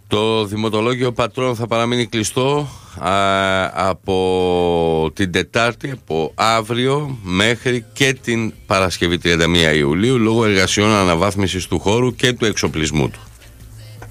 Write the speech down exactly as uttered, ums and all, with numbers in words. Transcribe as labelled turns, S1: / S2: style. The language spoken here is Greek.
S1: Το Δημοτολόγιο Πατρών θα παραμείνει κλειστό α, από την Τετάρτη, από αύριο μέχρι και την Παρασκευή τριάντα μία Ιουλίου, λόγω εργασιών αναβάθμισης του χώρου και του εξοπλισμού του.